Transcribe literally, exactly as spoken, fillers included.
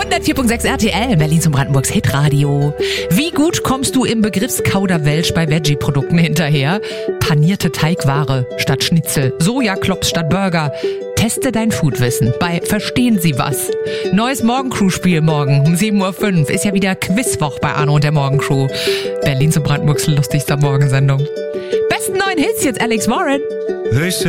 hundertvier Komma sechs R T L, Berlin zum Brandenburgs Hitradio. Wie gut kommst du im Begriffskauderwelsch bei Veggie-Produkten hinterher? Panierte Teigware statt Schnitzel, Sojaklops statt Burger. Teste dein Foodwissen bei Verstehen Sie was? Neues Morgencrew-Spiel morgen um sieben Uhr fünf. Ist ja wieder Quizwoch bei Arno und der Morgencrew. Berlin zum Brandenburgs lustigster Morgensendung. Besten neuen Hits jetzt Alex Warren.